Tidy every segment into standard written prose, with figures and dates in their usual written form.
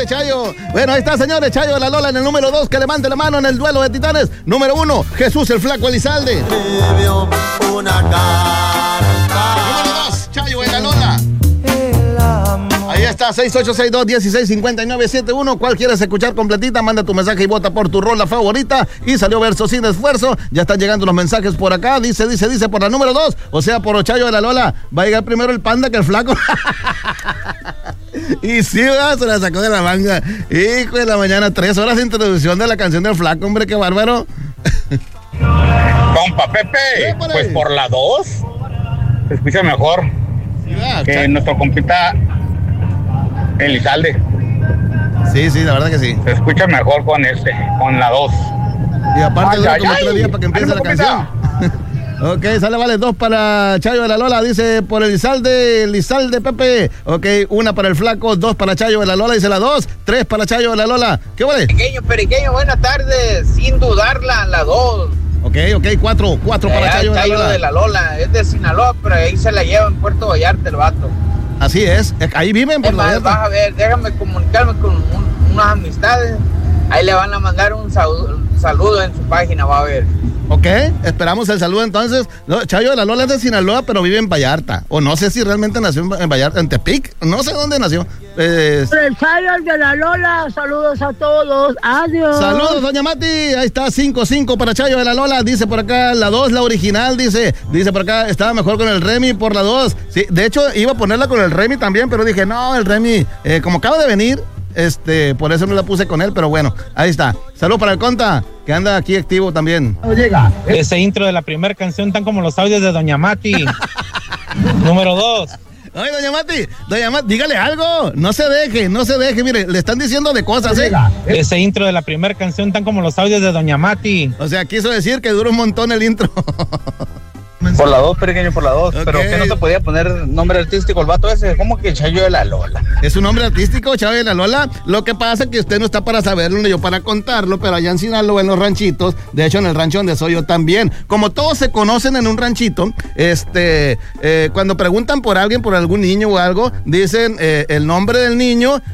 este Chayo. Bueno, ahí está, señores. Chayo de la Lola en el número 2. Que levante la mano en el duelo de titanes. Número 1, Jesús el Flaco Elizalde. Número 2, Chayo de la Lola. Ahí está, 6862-165971. ¿Cuál quieres escuchar completita? Manda tu mensaje y vota por tu rola favorita. Y salió Verso Sin Esfuerzo. Ya están llegando los mensajes por acá. Dice por la número 2. O sea, por Chayo de la Lola. Va a llegar primero el Panda que el Flaco. Y sí, ¿verdad? Se la sacó de la manga. Hijo de la mañana, 3 horas de introducción de la canción del Flaco, hombre, qué bárbaro. Compa Pepe, pues por la 2 se escucha mejor que nuestro compita Elizalde. Sí, la verdad que sí. Se escucha mejor con la 2. Y aparte dura como 3 días para que empiece la canción. Ok, sale, vale, 2 para Chayo de la Lola, dice por Elizalde Pepe. Ok, 1 para el Flaco, 2 para Chayo de la Lola, dice la 2, 3 para Chayo de la Lola. ¿Qué vale? Pequeño, buenas tardes, sin dudarla, la 2. Ok, 4 para Chayo de la Lola, es de Sinaloa, pero ahí se la lleva en Puerto Vallarta el vato. Así es, ahí viven por Vallarta. Vas a ver, déjame comunicarme con unas amistades, ahí le van a mandar un saludo en su página, va a ver. Ok, esperamos el saludo entonces. No, Chayo de la Lola es de Sinaloa, pero vive en Vallarta. O no sé si realmente nació en Vallarta, en Tepic. No sé dónde nació. El Chayo de la Lola, saludos a todos. Adiós. Saludos, doña Mati. Ahí está, 5 para Chayo de la Lola. Dice por acá, la 2, la original. Dice por acá, estaba mejor con el Remy por la 2. Sí, de hecho, iba a ponerla con el Remy también, pero dije, no, el Remy, como acaba de venir, por eso no la puse con él, pero bueno, ahí está. Saludos para el Conta, que anda aquí activo también. Ese intro de la primera canción tan como los audios de Doña Mati. Número 2. Ay, doña Mati, dígale algo. No se deje, mire, le están diciendo de cosas, Ese intro de la primera canción tan como los audios de Doña Mati. O sea, quiso decir que dura un montón el intro. Por la 2, pequeño, por la 2. Okay. Pero que no se podía poner nombre artístico el vato ese. ¿Cómo que Chayo de la Lola? ¿Es un nombre artístico, Chayo de la Lola? Lo que pasa es que usted no está para saberlo ni yo para contarlo, pero allá en Sinaloa, en los ranchitos, de hecho en el rancho donde soy yo también, como todos se conocen en un ranchito, cuando preguntan por alguien, por algún niño o algo, dicen el nombre del niño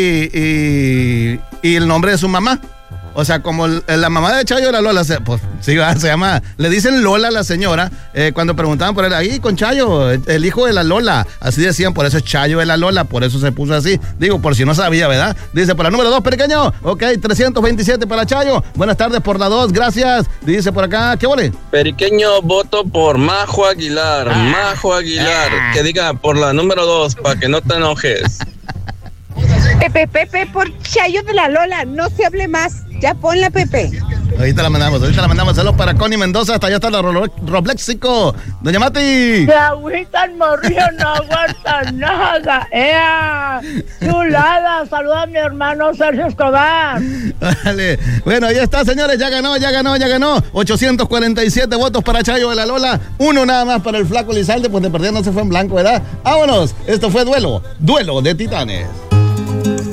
y el nombre de su mamá. O sea, como la mamá de Chayo de la Lola, pues sí, se llama, le dicen Lola a la señora, cuando preguntaban por él, ahí con Chayo, el hijo de la Lola, así decían, por eso es Chayo de la Lola, por eso se puso así, digo, por si no sabía, ¿verdad? Dice, por la número 2, pequeño, ok, 327 para Chayo, buenas tardes por la 2, gracias, dice por acá, ¿qué vole? Periqueño, voto por Majo Aguilar, que diga por la número 2, para que no te enojes. Pepe, por Chayo de la Lola, no se hable más. Ya ponla, Pepe. Ahorita la mandamos. Saludos para Connie Mendoza. Hasta allá está la Roblexico. Doña Mati. Se agüitan, morrillo, no aguantan nada. Chulada. Saluda a mi hermano Sergio Escobar. Vale. Bueno, ahí está, señores. Ya ganó. 847 votos para Chayo de la Lola. 1 nada más para el Flaco Elizalde. Pues de perder no se fue en blanco, ¿verdad? Vámonos. Esto fue Duelo de Titanes.